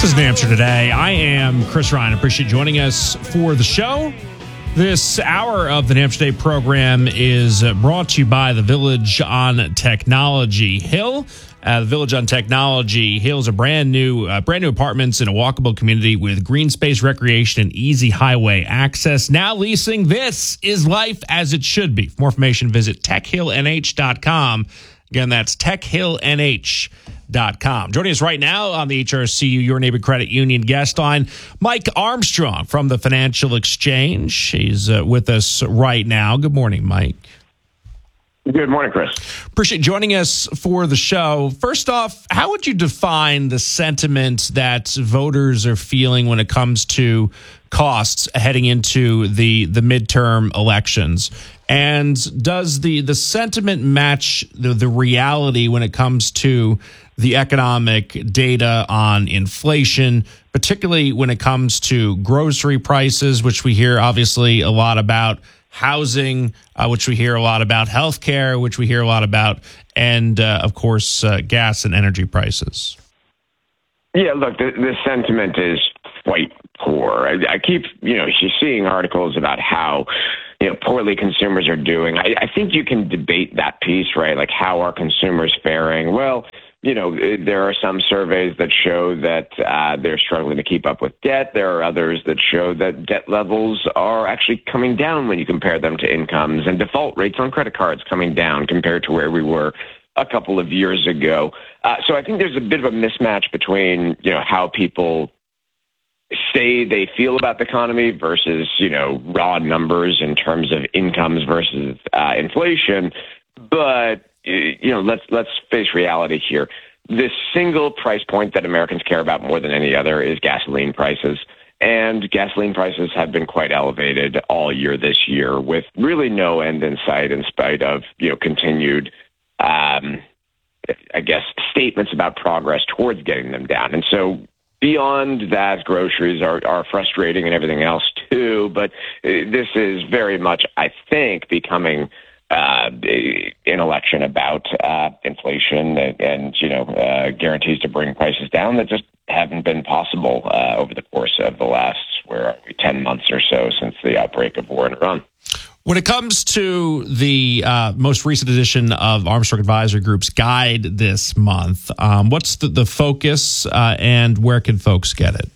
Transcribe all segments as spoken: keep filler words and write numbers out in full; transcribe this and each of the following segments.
is New Hampshire Today. I am Chris Ryan. Appreciate you joining us for the show. This hour of the New Hampshire Today program is brought to you by the Village on Technology Hill. Uh, the Village on Technology Hill is a brand new, uh, brand new apartments in a walkable community with green space, recreation, and easy highway access. Now leasing. This is life as it should be. For more information, visit tech hill n h dot com. Again, that's tech hill n h dot com. Joining us right now on the H R C U Your Neighborhood Credit Union guest line, Mike Armstrong from the Financial Exchange. He's uh, with us right now. Good morning, Mike. Good morning, Chris. Appreciate joining us for the show. First off, how would you define the sentiment that voters are feeling when it comes to costs heading into the, the midterm elections? And does the, the sentiment match the, the reality when it comes to the economic data on inflation, particularly when it comes to grocery prices, which we hear obviously a lot about, housing, uh, which we hear a lot about, healthcare, which we hear a lot about, and, uh, of course, uh, gas and energy prices? Yeah, look, the, the sentiment is quite poor. I, I keep, you know, seeing articles about how, you know, poorly consumers are doing. I, I think you can debate that piece, right? Like, how are consumers faring? Well, you know, there are some surveys that show that uh, they're struggling to keep up with debt. There are others that show that debt levels are actually coming down when you compare them to incomes, and default rates on credit cards coming down compared to where we were a couple of years ago. Uh, so I think there's a bit of a mismatch between, you know, how people say they feel about the economy versus, you know, raw numbers in terms of incomes versus uh, inflation. But you know, let's let's face reality here. The single price point that Americans care about more than any other is gasoline prices. And gasoline prices have been quite elevated all year this year, with really no end in sight, in spite of, you know, continued, um, I guess, statements about progress towards getting them down. And so beyond that, groceries are, are frustrating and everything else too. But this is very much, I think, becoming Uh, an election about uh, inflation and, and you know, uh, guarantees to bring prices down that just haven't been possible uh, over the course of the last, where are we, ten months or so since the outbreak of war in Iran. When it comes to the uh, most recent edition of Armstrong Advisory Group's guide this month, um, what's the, the focus uh, and where can folks get it?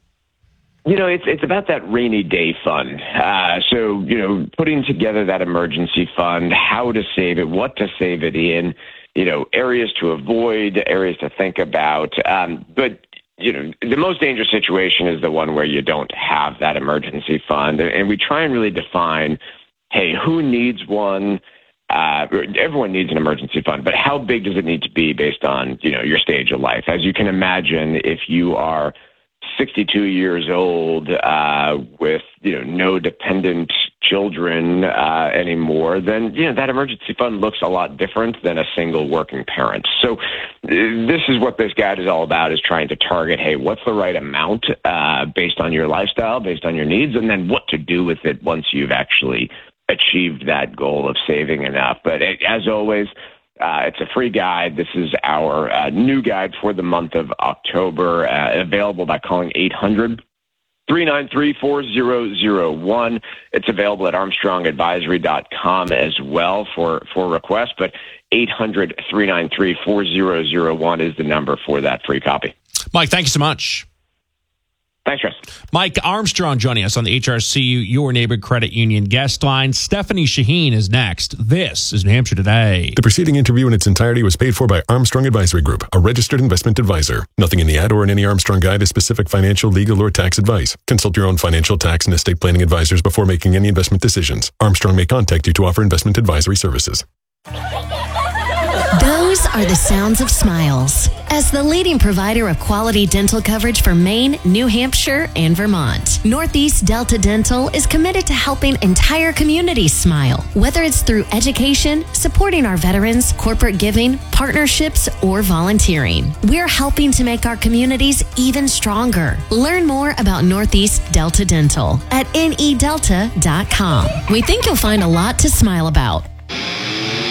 You know, it's it's about that rainy day fund. Uh, so, you know, putting together that emergency fund, how to save it, what to save it in, you know, areas to avoid, areas to think about. Um, but, you know, the most dangerous situation is the one where you don't have that emergency fund. And we try and really define, hey, who needs one? Uh, everyone needs an emergency fund, but how big does it need to be based on, you know, your stage of life? As you can imagine, if you are sixty-two years old uh, with, you know, no dependent children uh, anymore, then, you know, that emergency fund looks a lot different than a single working parent. So uh, this is what this guide is all about, is trying to target, hey, what's the right amount uh, based on your lifestyle, based on your needs, and then what to do with it once you've actually achieved that goal of saving enough. But as always, Uh, it's a free guide. This is our uh, new guide for the month of October, uh, available by calling eight hundred, three nine three, four zero zero one. It's available at armstrong advisory dot com as well for, for requests, but eight hundred, three nine three, four zero zero one is the number for that free copy. Mike, thank you so much. Thanks, Chris. Mike Armstrong joining us on the H R C U Your Neighborhood Credit Union guest line. Stephanie Shaheen is next. This is New Hampshire Today. The preceding interview in its entirety was paid for by Armstrong Advisory Group, a registered investment advisor. Nothing in the ad or in any Armstrong guide is specific financial, legal, or tax advice. Consult your own financial, tax, and estate planning advisors before making any investment decisions. Armstrong may contact you to offer investment advisory services. Those are the sounds of smiles. As the leading provider of quality dental coverage for Maine, New Hampshire, and Vermont, Northeast Delta Dental is committed to helping entire communities smile. Whether it's through education, supporting our veterans, corporate giving, partnerships, or volunteering, we're helping to make our communities even stronger. Learn more about Northeast Delta Dental at N E delta dot com. We think you'll find a lot to smile about.